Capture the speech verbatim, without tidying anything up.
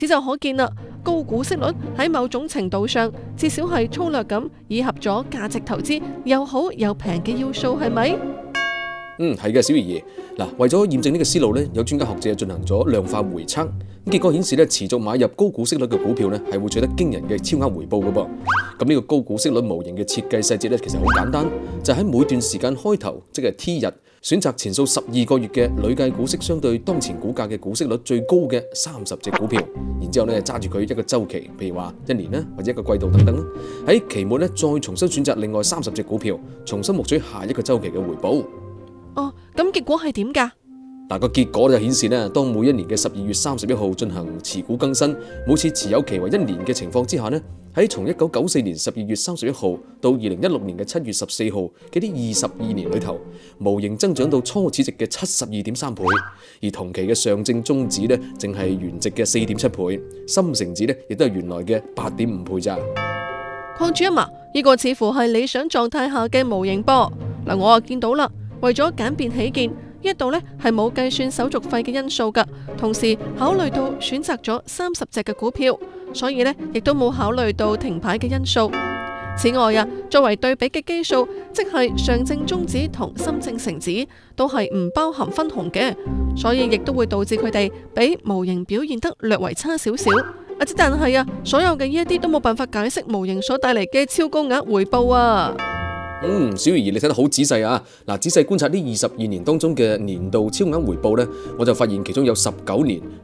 此就可見啦，高股息率喺某種程度上，至少係粗略咁以合咗價值投資又好又平嘅要素，係咪？ 嗯，係嘅，小儀兒。嗱，為咗驗證呢個思路咧，有專家學者進行咗量化回測，咁結果顯示咧，持續買入高股息率嘅股票咧，係會取得驚人嘅超額回報嘅噃。咁呢個高股息率模型嘅設計細節咧，其實好簡單，就喺、是、每段時間開頭，即係 T 日，選擇前數十二個月嘅累計股息相對當前股價嘅股息率最高嘅三十隻股票，然之後咧揸住佢一個週期，譬如話一年啦，或者一個季度等等啦，喺期末咧再重新選擇另外三十隻股票，重新獲取下一個週期嘅回報。 哦，咁結果係點㗎？ 嗱，個結果就顯示咧，當每一年嘅十二月三十一號進行持股更新，每次持有期為一年嘅情況之下咧，喺從一九九四年十二月三十一號到二零一六年嘅七月十四號嘅呢二十二年裏頭，模型增長到初始值嘅七十二點三倍，而同期嘅上證綜指咧，淨係原值嘅四點七倍，深成指咧亦都係原來嘅八點五倍咋。 鄺主任啊，呢個似乎係理想狀態下嘅模型噃。嗱，我啊見到啦。為咗簡便起見，呢度呢係冇計算手續費嘅因素㗎，同時考慮到選擇咗三十隻嘅股票，所以呢亦都冇考慮到停牌嘅因素。此外啊，作為對比嘅基數，即係上證綜指同深證成指都係唔包含分紅嘅，所以亦都會導致佢哋比模型表現得略為差少少。啊，之但係啊，所有嘅呢一啲都冇辦法解釋模型所帶嚟嘅超高額回報啊。 嗯，小儀兒你睇得好仔細啊！嗱，仔細觀察呢二十二年當中嘅年度超額回報呢，我就發現其中有十九年